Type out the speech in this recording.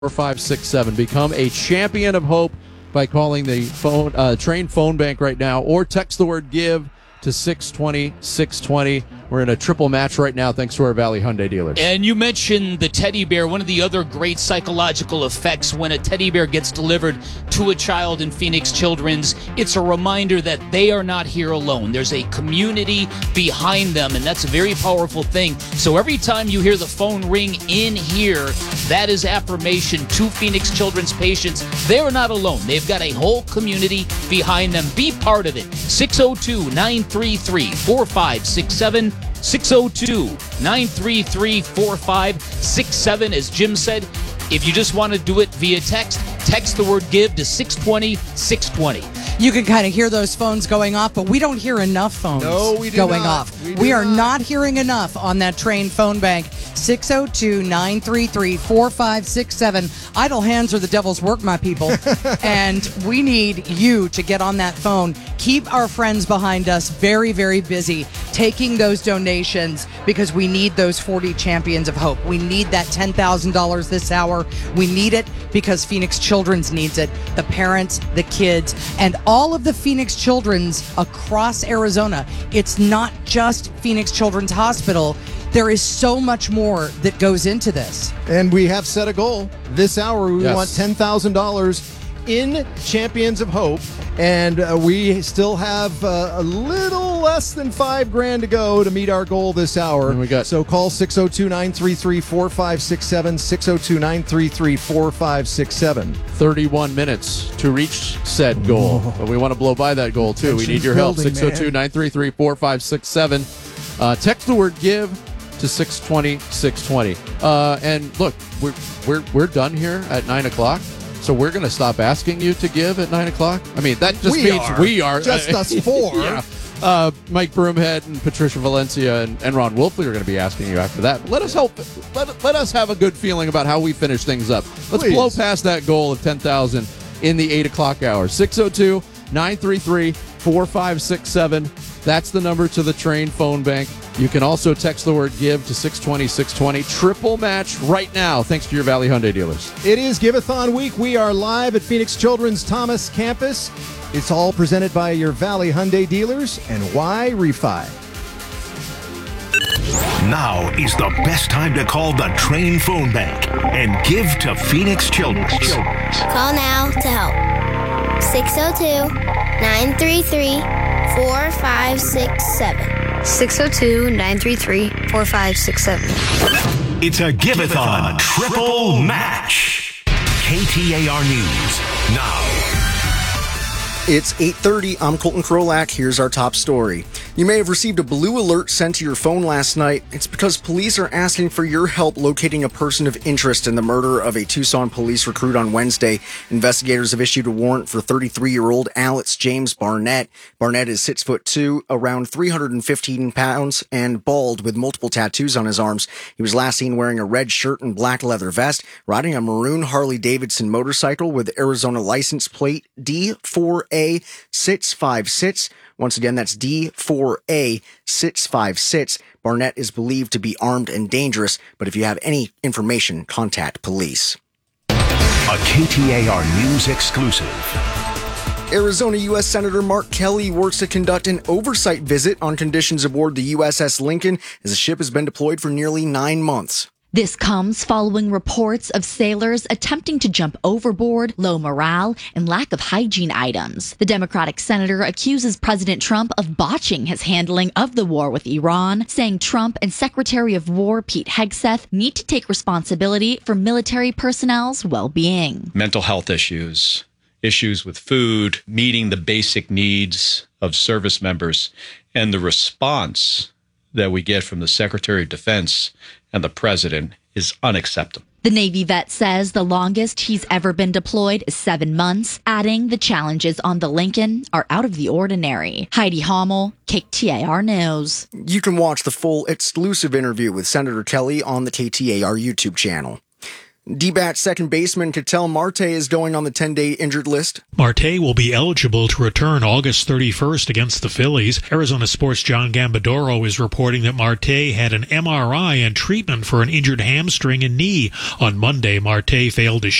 4567. Become a champion of hope by calling the Train phone bank right now, or text the word GIVE to 620-620. We're in a triple match right now thanks to our Valley Hyundai dealers. And you mentioned the teddy bear. One of the other great psychological effects when a teddy bear gets delivered to a child in Phoenix Children's, it's a reminder that they are not here alone. There's a community behind them, and that's a very powerful thing. So every time you hear the phone ring in here, that is affirmation to Phoenix Children's patients. They're not alone. They've got a whole community behind them. Be part of it. 602-933-4567. 602-933-4567. As Jim said, if you just want to do it via text the word GIVE to 620-620. You can kind of hear those phones going off, but we don't hear enough phones going off. We are not hearing enough on that Train phone bank. 602-933-4567. Idle hands are the devil's work, my people. And we need you to get on that phone. Keep our friends behind us very, very busy taking those donations, because we need those 40 champions of hope. We need that $10,000 this hour. We need it because Phoenix Children's needs it. The parents, the kids, and all of the Phoenix Children's across Arizona. It's not just Phoenix Children's Hospital. There is so much more that goes into this. And we have set a goal. This hour, we want $10,000 in Champions of Hope. And we still have a little less than $5,000 to go to meet our goal this hour. So call 602-933-4567, 602-933-4567. 31 minutes to reach said goal. But we want to blow by that goal, too. We need your help. 602-933-4567. Text the word GIVE to 620-620. And look, we're done here at 9 o'clock. So we're going to stop asking you to give at 9 o'clock? I mean, that just means we are. Just us four. Yeah. Mike Broomhead and Patricia Valencia and Ron Wolfley are going to be asking you after that. Let us help. Let us have a good feeling about how we finish things up. Let's blow past that goal of 10,000 in the 8 o'clock hour. 602-933-4567. That's the number to the Train phone bank. You can also text the word GIVE to 620-620. Triple match right now, thanks to your Valley Hyundai dealers. It is Give-a-thon week. We are live at Phoenix Children's Thomas campus. It's all presented by your Valley Hyundai dealers and Y Refi. Now is the best time to call the Train phone bank and give to Phoenix Children's. Call now to help. 602-933-4567. 602-933-4567. It's a Give-a-thon triple match. KTAR News now. It's 8:30. I'm Colton Krolak. Here's our top story. You may have received a blue alert sent to your phone last night. It's because police are asking for your help locating a person of interest in the murder of a Tucson police recruit on Wednesday. Investigators have issued a warrant for 33-year-old Alex James Barnett. Barnett is 6'2", around 315 pounds, and bald with multiple tattoos on his arms. He was last seen wearing a red shirt and black leather vest, riding a maroon Harley-Davidson motorcycle with Arizona license plate D4A656. Once again, that's D4A656. Barnett is believed to be armed and dangerous, but if you have any information, contact police. A KTAR News exclusive. Arizona U.S. Senator Mark Kelly works to conduct an oversight visit on conditions aboard the USS Lincoln as the ship has been deployed for nearly 9 months. This comes following reports of sailors attempting to jump overboard, low morale, and lack of hygiene items. The Democratic senator accuses President Trump of botching his handling of the war with Iran, saying Trump and Secretary of War Pete Hegseth need to take responsibility for military personnel's well-being. Mental health issues with food, meeting the basic needs of service members, and the response that we get from the Secretary of Defense and the President is unacceptable. The Navy vet says the longest he's ever been deployed is 7 months, adding the challenges on the Lincoln are out of the ordinary. Heidi Hommel, KTAR News. You can watch the full exclusive interview with Senator Kelly on the KTAR YouTube channel. D-backs second baseman Ketel Marte is going on the 10-day injured list. Marte will be eligible to return August 31st against the Phillies. Arizona Sports' John Gambadoro is reporting that Marte had an MRI and treatment for an injured hamstring and knee. On Monday, Marte failed to